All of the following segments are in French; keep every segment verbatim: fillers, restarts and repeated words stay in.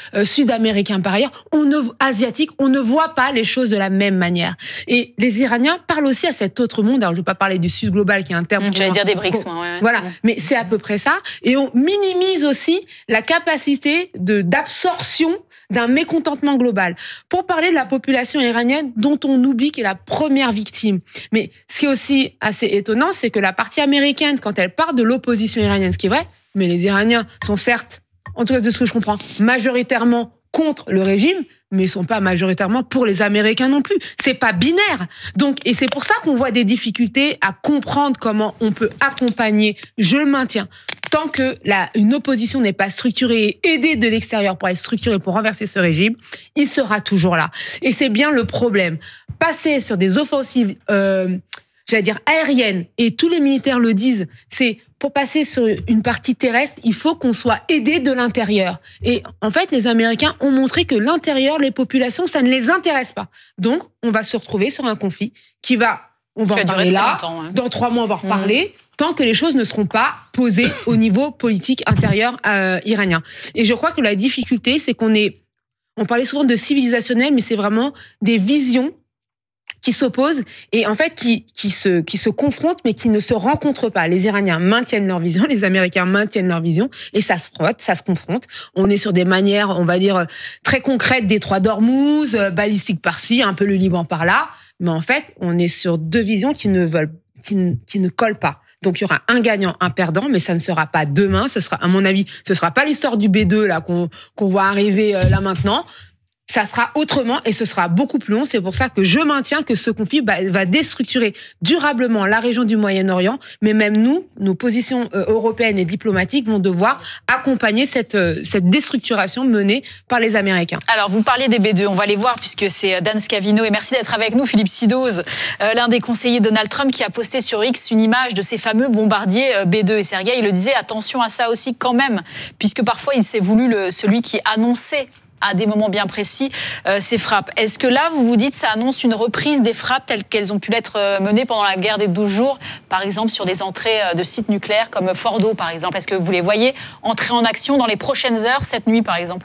euh, sud-américains par ailleurs, on ne, asiatiques, on ne voit pas les choses de la même manière. Et les Iraniens parlent aussi à cet autre monde. Alors, je ne vais pas parler du Sud global, qui est un terme... Mmh, j'allais dire des BRICS, moi. Ouais. Voilà, mais c'est à peu près ça. Et on minimise aussi la capacité de, d'absorption d'un mécontentement global. Pour parler de la population iranienne, dont on oublie qu'elle est la première victime. Mais ce qui est aussi assez étonnant, c'est que la partie américaine, quand elle parle de l'opposition iranienne, ce qui est vrai, mais les Iraniens sont certes, en tout cas de ce que je comprends, majoritairement contre le régime, mais ils sont pas majoritairement pour les Américains non plus. C'est pas binaire. Donc, et c'est pour ça qu'on voit des difficultés à comprendre comment on peut accompagner, je le maintiens, tant que la, une opposition n'est pas structurée et aidée de l'extérieur pour être structurée pour renverser ce régime, il sera toujours là. Et c'est bien le problème. Passer sur des offensives, euh, j'allais dire aériennes, et tous les militaires le disent, c'est pour passer sur une partie terrestre, il faut qu'on soit aidé de l'intérieur. Et en fait, les Américains ont montré que l'intérieur, les populations, ça ne les intéresse pas. Donc, on va se retrouver sur un conflit qui va, on va en parler là, hein. Dans trois mois, on va en reparler, mmh. tant que les choses ne seront pas posées au niveau politique intérieur euh, iranien. Et je crois que la difficulté, c'est qu'on est, on parlait souvent de civilisationnel, mais c'est vraiment des visions qui s'opposent et en fait qui qui se qui se confrontent mais qui ne se rencontrent pas. Les Iraniens maintiennent leur vision, les Américains maintiennent leur vision et ça se frotte, ça se confronte. On est sur des manières, on va dire très concrètes, détroit d'Ormuz, balistique par-ci, un peu le Liban par-là, mais en fait, on est sur deux visions qui ne veulent qui ne, qui ne collent pas. Donc il y aura un gagnant, un perdant, mais ça ne sera pas demain, ce sera à mon avis, ce sera pas l'histoire du B deux là qu'on qu'on voit arriver là maintenant. Ça sera autrement et ce sera beaucoup plus long. C'est pour ça que je maintiens que ce conflit va déstructurer durablement la région du Moyen-Orient. Mais même nous, nos positions européennes et diplomatiques vont devoir accompagner cette, cette déstructuration menée par les Américains. Alors, vous parliez des B deux, on va les voir puisque c'est Dan Scavino. Et merci d'être avec nous, Philippe Sidoz, euh, l'un des conseillers de Donald Trump qui a posté sur X une image de ces fameux bombardiers B deux. Et Sergueï, il le disait, attention à ça aussi quand même, puisque parfois il s'est voulu le, celui qui annonçait à des moments bien précis, euh, ces frappes. Est-ce que là, vous vous dites, ça annonce une reprise des frappes telles qu'elles ont pu l'être menées pendant la guerre des douze jours, par exemple sur des entrées de sites nucléaires comme Fordo, par exemple? Est-ce que vous les voyez entrer en action dans les prochaines heures, cette nuit, par exemple?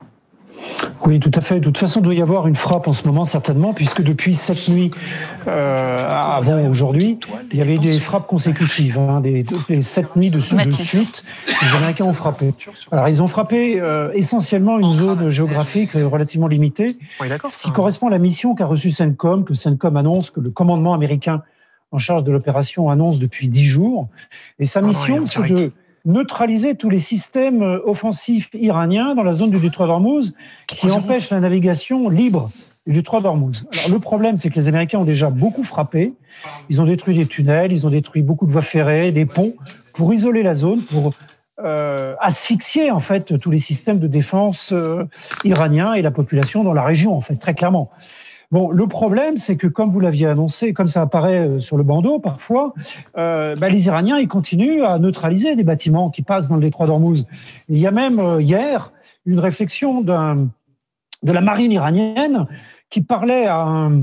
Oui, tout à fait. De toute façon, il doit y avoir une frappe en ce moment, certainement, puisque depuis cette nuit, euh, avant aujourd'hui, il y avait des frappes consécutives, hein, des, des sept nuits de, de suite. Les Américains ont frappé. Alors, ils ont frappé euh, essentiellement une zone géographique relativement limitée, ce qui correspond à la mission qu'a reçue CENTCOM, que CENTCOM annonce, que le commandement américain en charge de l'opération annonce depuis dix jours. Et sa mission, c'est de neutraliser tous les systèmes offensifs iraniens dans la zone du détroit d'Ormuz qui empêchent la navigation libre du détroit d'Ormuz. Alors le problème, c'est que les Américains ont déjà beaucoup frappé. Ils ont détruit des tunnels, ils ont détruit beaucoup de voies ferrées, des ponts, pour isoler la zone, pour euh, asphyxier en fait tous les systèmes de défense euh, iraniens et la population dans la région, en fait, très clairement. Bon, le problème, c'est que comme vous l'aviez annoncé, comme ça apparaît sur le bandeau parfois, euh, bah, les Iraniens ils continuent à neutraliser des bâtiments qui passent dans le détroit d'Ormuz. Il y a même euh, hier une réflexion d'un, de la marine iranienne qui parlait à un,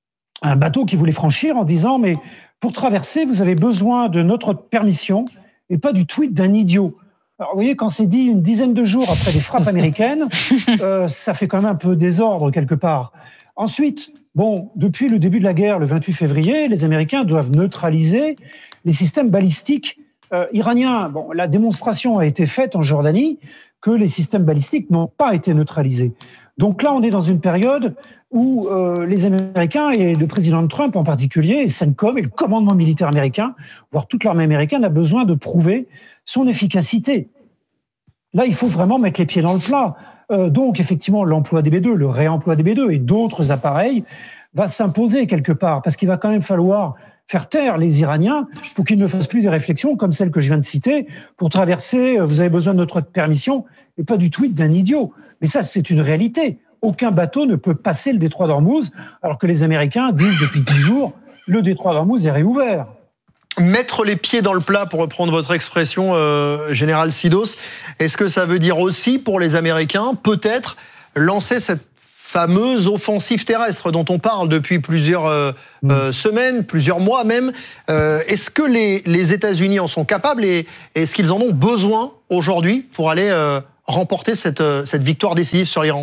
à un bateau qui voulait franchir en disant « mais pour traverser, vous avez besoin de notre permission et pas du tweet d'un idiot ». Alors, vous voyez, quand c'est dit une dizaine de jours après des frappes américaines, euh, ça fait quand même un peu désordre quelque part. Ensuite, bon, depuis le début de la guerre, le vingt-huit février, les Américains doivent neutraliser les systèmes balistiques euh, iraniens. Bon, la démonstration a été faite en Jordanie que les systèmes balistiques n'ont pas été neutralisés. Donc là, on est dans une période où euh, les Américains, et le président Trump en particulier, et CENTCOM et le commandement militaire américain, voire toute l'armée américaine, a besoin de prouver son efficacité. Là, il faut vraiment mettre les pieds dans le plat. Euh, donc, effectivement, l'emploi des B deux, le réemploi des B deux et d'autres appareils va s'imposer quelque part, parce qu'il va quand même falloir faire taire les Iraniens pour qu'ils ne fassent plus des réflexions comme celle que je viens de citer. Pour traverser, vous avez besoin de notre permission, et pas du tweet d'un idiot. Mais ça, c'est une réalité. Aucun bateau ne peut passer le détroit d'Ormuz, alors que les Américains disent depuis dix jours, le détroit d'Ormuz est réouvert. Mettre les pieds dans le plat, pour reprendre votre expression, euh, Général Sidoz, est-ce que ça veut dire aussi pour les Américains, peut-être, lancer cette fameuse offensive terrestre dont on parle depuis plusieurs euh, mmh. euh, semaines, plusieurs mois même. Euh, est-ce que les, les États-Unis en sont capables et est-ce qu'ils en ont besoin aujourd'hui pour aller euh, remporter cette, cette victoire décisive sur l'Iran ?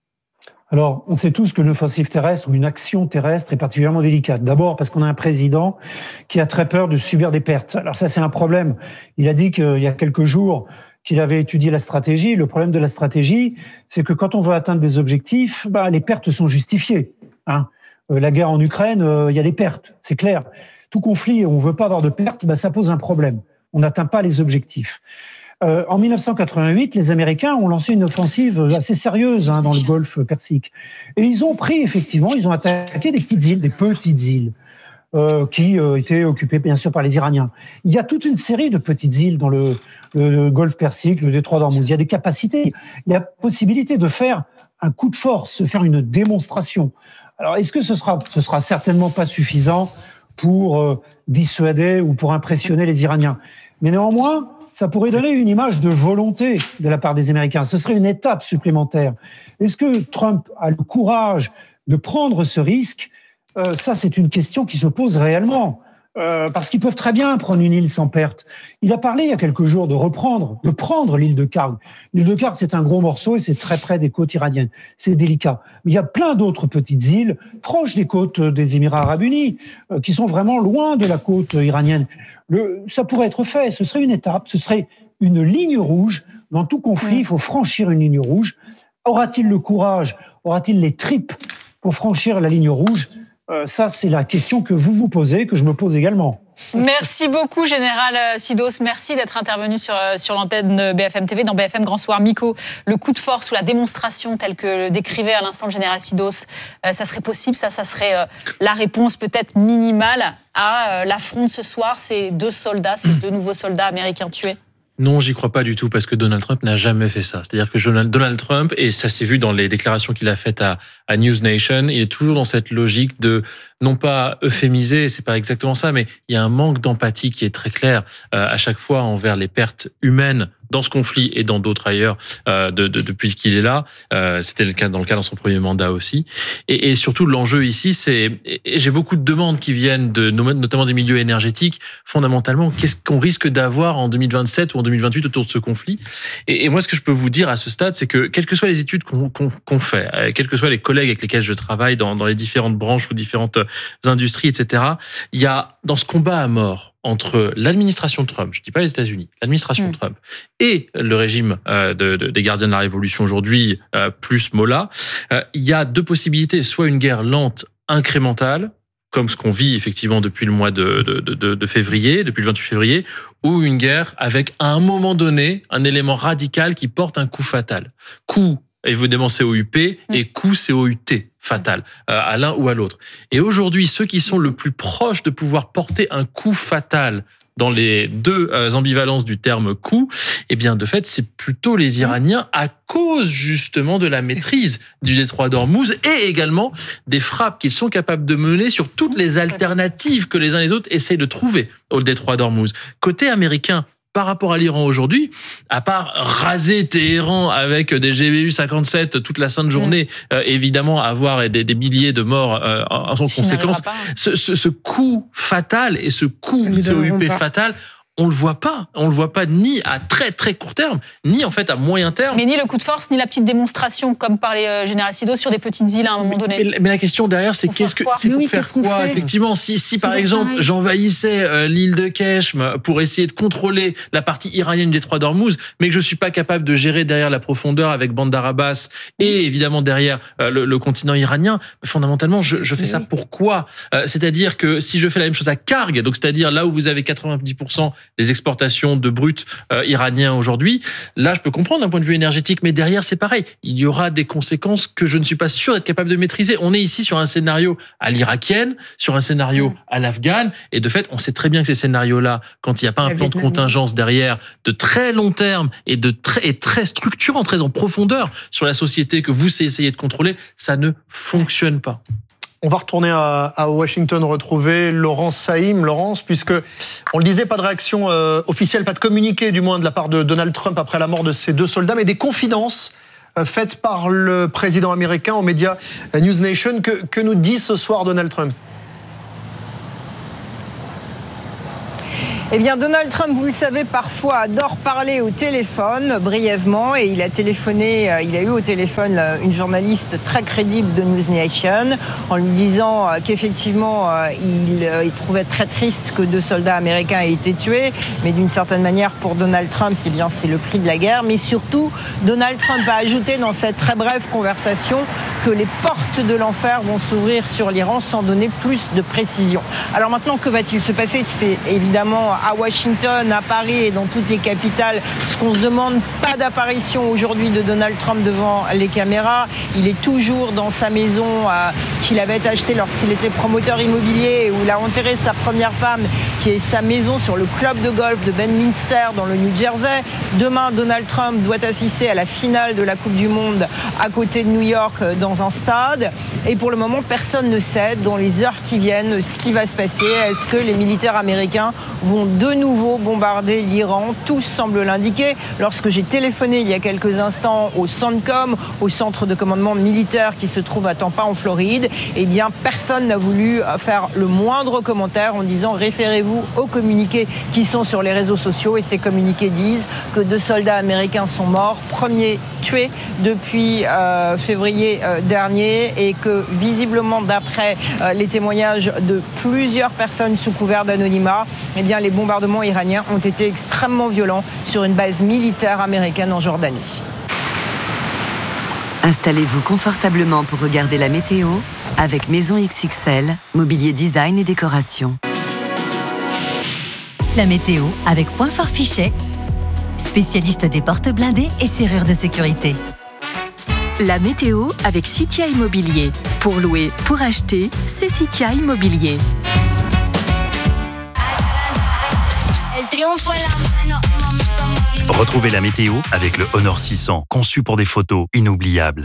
Alors, on sait tous que l'offensive terrestre ou une action terrestre est particulièrement délicate. D'abord parce qu'on a un président qui a très peur de subir des pertes. Alors ça, c'est un problème. Il a dit qu'il y a quelques jours qu'il avait étudié la stratégie. Le problème de la stratégie, c'est que quand on veut atteindre des objectifs, bah, les pertes sont justifiées. Hein. Euh, la guerre en Ukraine, euh, il y a des pertes, c'est clair. Tout conflit, on ne veut pas avoir de pertes, bah, ça pose un problème. On n'atteint pas les objectifs. Euh, en dix-neuf cent quatre-vingt-huit, les Américains ont lancé une offensive assez sérieuse hein, dans le Golfe Persique. Et ils ont pris, effectivement, ils ont attaqué des petites îles, des petites îles, euh, qui euh, étaient occupées, bien sûr, par les Iraniens. Il y a toute une série de petites îles dans le, le Golfe Persique, le détroit d'Ormuz. Il y a des capacités, il y a possibilité de faire un coup de force, de faire une démonstration. Alors, est-ce que ce sera, ce sera certainement pas suffisant pour euh, dissuader ou pour impressionner les Iraniens? Mais néanmoins, ça pourrait donner une image de volonté de la part des Américains. Ce serait une étape supplémentaire. Est-ce que Trump a le courage de prendre ce risque ? euh, Ça, c'est une question qui se pose réellement. Euh, parce qu'ils peuvent très bien prendre une île sans perte. Il a parlé il y a quelques jours de reprendre, de prendre l'île de Karg. L'île de Karg, c'est un gros morceau et c'est très près des côtes iraniennes. C'est délicat. Mais il y a plein d'autres petites îles proches des côtes des Émirats arabes unis, euh, qui sont vraiment loin de la côte iranienne. Le, ça pourrait être fait, ce serait une étape, ce serait une ligne rouge. Dans tout conflit, il faut franchir une ligne rouge. Aura-t-il le courage, aura-t-il les tripes pour franchir la ligne rouge ? euh, Ça, c'est la question que vous vous posez, que je me pose également. Merci beaucoup, Général Sidos. Merci d'être intervenu sur, sur l'antenne de B F M T V dans B F M Grand Soir. Miko, le coup de force ou la démonstration telle que le décrivait à l'instant le Général Sidos, euh, ça serait possible, ça, ça serait euh, la réponse peut-être minimale à euh, l'affront de ce soir, ces deux soldats, ces deux nouveaux soldats américains tués? Non, j'y crois pas du tout parce que Donald Trump n'a jamais fait ça. C'est-à-dire que Donald Trump, et ça s'est vu dans les déclarations qu'il a faites à, à News Nation, il est toujours dans cette logique de non pas euphémiser, c'est pas exactement ça, mais il y a un manque d'empathie qui est très clair euh, à chaque fois envers les pertes humaines dans ce conflit et dans d'autres ailleurs euh, de, de, depuis qu'il est là. Euh, c'était le cas dans le cas dans son premier mandat aussi. Et, et surtout, l'enjeu ici, c'est, et j'ai beaucoup de demandes qui viennent de notamment des milieux énergétiques. Fondamentalement, qu'est-ce qu'on risque d'avoir en deux mille vingt-sept ou en deux mille vingt-huit autour de ce conflit? Et, et moi, ce que je peux vous dire à ce stade, c'est que quelles que soient les études qu'on, qu'on, qu'on fait, quels que soient les collègues avec lesquels je travaille dans, dans les différentes branches ou différentes industries, et cetera, il y a dans ce combat à mort entre l'administration Trump, je ne dis pas les États-Unis, l'administration mmh. Trump et le régime euh, de, de, des gardiens de la Révolution aujourd'hui, euh, plus Mollah, euh, il y a deux possibilités, soit une guerre lente, incrémentale, comme ce qu'on vit effectivement depuis le mois de, de, de, de février, depuis le vingt-huit février, ou une guerre avec à un moment donné un élément radical qui porte un coup fatal. Coup, évidemment C O U P, mmh. et coup C O U T. Fatal, euh, à l'un ou à l'autre. Et aujourd'hui, ceux qui sont le plus proches de pouvoir porter un coup fatal dans les deux euh, ambivalences du terme coup, eh bien, de fait, c'est plutôt les Iraniens à cause justement de la maîtrise du détroit d'Ormuz et également des frappes qu'ils sont capables de mener sur toutes les alternatives que les uns et les autres essayent de trouver au détroit d'Ormuz. Côté américain, par rapport à l'Iran aujourd'hui, à part raser Téhéran avec des G B U cinquante-sept toute la sainte journée, mmh. euh, évidemment avoir des, des milliers de morts euh, en, en conséquence, ce, ce, ce coup fatal et ce coup C O U P fatal, on le voit pas. On le voit pas ni à très très court terme, ni en fait à moyen terme. Mais ni le coup de force, ni la petite démonstration, comme parlait euh, Général Sidos, sur des petites îles à un moment donné. Mais, mais la question derrière, c'est pour qu'est-ce que c'est pour oui, faire quoi fait effectivement, si si par exemple pareil. j'envahissais euh, l'île de Keshm pour essayer de contrôler la partie iranienne du détroit d'Ormuz, mais que je suis pas capable de gérer derrière la profondeur avec Bandar Abbas et évidemment derrière euh, le, le continent iranien, fondamentalement, je, je fais oui. ça pourquoi euh, C'est-à-dire que si je fais la même chose à Karg, donc c'est-à-dire là où vous avez quatre-vingt-dix pour cent des exportations de brut euh, iraniens aujourd'hui, là je peux comprendre d'un point de vue énergétique, mais derrière c'est pareil, il y aura des conséquences que je ne suis pas sûr d'être capable de maîtriser. On est ici sur un scénario à l'irakienne, sur un scénario à l'afghane, et de fait on sait très bien que ces scénarios-là, quand il n'y a pas un plan de contingence derrière de très long terme et de très, et très structurant, très en profondeur sur la société que vous essayez de contrôler, ça ne fonctionne pas. On va retourner à, à Washington, retrouver Laurence Saïm. Laurence, puisque, on le disait, pas de réaction euh, officielle, pas de communiqué du moins de la part de Donald Trump après la mort de ces deux soldats, mais des confidences euh, faites par le président américain aux médias News Nation. Que, que nous dit ce soir Donald Trump ? Eh bien, Donald Trump, vous le savez, parfois adore parler au téléphone brièvement, et il a téléphoné, il a eu au téléphone une journaliste très crédible de News Nation en lui disant qu'effectivement il, il trouvait très triste que deux soldats américains aient été tués, mais d'une certaine manière pour Donald Trump, c'est bien c'est le prix de la guerre. Mais surtout, Donald Trump a ajouté dans cette très brève conversation que les portes de l'enfer vont s'ouvrir sur l'Iran, sans donner plus de précision. Alors maintenant, que va-t-il se passer? C'est évidemment à Washington, à Paris et dans toutes les capitales ce qu'on se demande. Pas d'apparition aujourd'hui de Donald Trump devant les caméras. Il est toujours dans sa maison euh, qu'il avait achetée lorsqu'il était promoteur immobilier, où il a enterré sa première femme, qui est sa maison sur le club de golf de Bedminster dans le New Jersey. Demain, Donald Trump doit assister à la finale de la Coupe du Monde à côté de New York dans un stade. Et pour le moment, personne ne sait dans les heures qui viennent ce qui va se passer. Est-ce que les militaires américains vont de nouveau bombarder l'Iran? Tout semble l'indiquer. Lorsque j'ai téléphoné il y a quelques instants au CENTCOM, au centre de commandement militaire qui se trouve à Tampa en Floride, eh bien personne n'a voulu faire le moindre commentaire en disant référez-vous aux communiqués qui sont sur les réseaux sociaux. Et ces communiqués disent que deux soldats américains sont morts, premier tué depuis euh, février euh, dernier, et que visiblement d'après euh, les témoignages de plusieurs personnes sous couvert d'anonymat, eh bien les bombardements iraniens ont été extrêmement violents sur une base militaire américaine en Jordanie. Installez-vous confortablement pour regarder la météo avec Maison X X L, mobilier design et décoration. La météo avec Point Fort Fichet, spécialiste des portes blindées et serrures de sécurité. La météo avec Citia Immobilier. Pour louer, pour acheter, c'est Citia Immobilier. Retrouvez la météo avec le Honor six cents, conçu pour des photos inoubliables.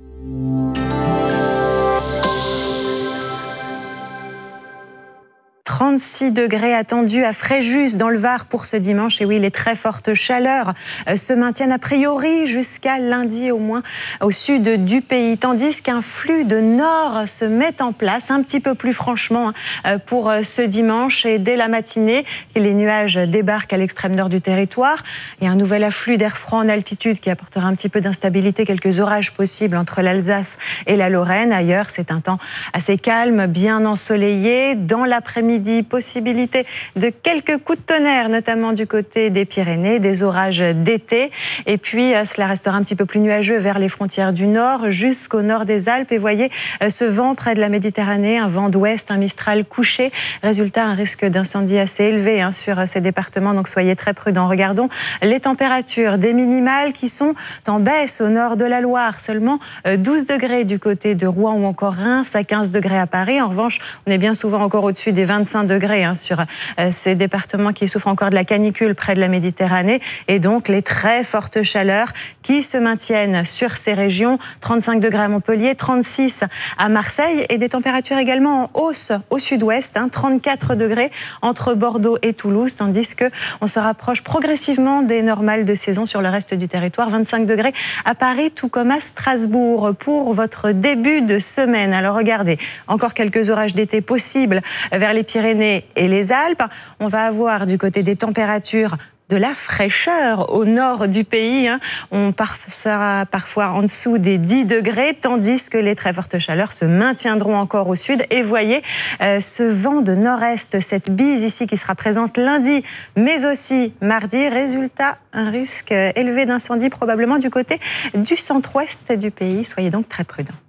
trente-six degrés attendus à Fréjus dans le Var pour ce dimanche. Et oui, les très fortes chaleurs se maintiennent a priori jusqu'à lundi au moins au sud du pays. Tandis qu'un flux de nord se met en place un petit peu plus franchement pour ce dimanche. Et dès la matinée, les nuages débarquent à l'extrême nord du territoire. Il y a un nouvel afflux d'air froid en altitude qui apportera un petit peu d'instabilité, quelques orages possibles entre l'Alsace et la Lorraine. Ailleurs, c'est un temps assez calme, bien ensoleillé. Dans l'après-midi, possibilité de quelques coups de tonnerre, notamment du côté des Pyrénées, des orages d'été. Et puis, cela restera un petit peu plus nuageux vers les frontières du nord, jusqu'au nord des Alpes. Et voyez ce vent près de la Méditerranée, un vent d'ouest, un Mistral couché. Résultat, un risque d'incendie assez élevé hein, sur ces départements, donc soyez très prudents. Regardons les températures, des minimales qui sont en baisse au nord de la Loire. Seulement douze degrés du côté de Rouen ou encore Reims, à quinze degrés à Paris. En revanche, on est bien souvent encore au-dessus des vingt-cinq degrés hein, sur euh, ces départements qui souffrent encore de la canicule près de la Méditerranée, et donc les très fortes chaleurs qui se maintiennent sur ces régions. trente-cinq degrés à Montpellier, trente-six à Marseille, et des températures également en hausse au sud-ouest, hein, trente-quatre degrés entre Bordeaux et Toulouse, tandis que on se rapproche progressivement des normales de saison sur le reste du territoire. vingt-cinq degrés à Paris, tout comme à Strasbourg pour votre début de semaine. Alors regardez, encore quelques orages d'été possibles vers les Pyrénées et les Alpes. On va avoir du côté des températures de la fraîcheur au nord du pays. Hein. On passera parfois en dessous des dix degrés, tandis que les très fortes chaleurs se maintiendront encore au sud. Et voyez euh, ce vent de nord-est, cette bise ici qui sera présente lundi, mais aussi mardi. Résultat, un risque élevé d'incendie probablement du côté du centre-ouest du pays. Soyez donc très prudents.